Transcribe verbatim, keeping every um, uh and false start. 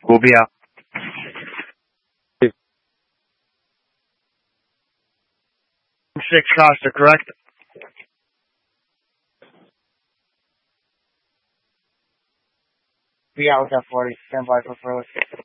We'll be out. Six Costa, correct? Be out with that forty. Stand by for further.